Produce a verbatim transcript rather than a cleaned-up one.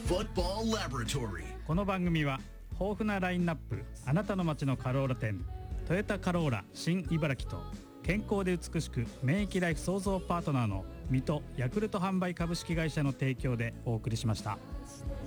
Football Laboratory。 この番組は豊富なラインナップ、あなたの街のカローラ店、トヨタカローラ新茨城と健康で美しく免疫ライフ創造パートナーの水戸ヤクルト販売株式会社の提供でお送りしました。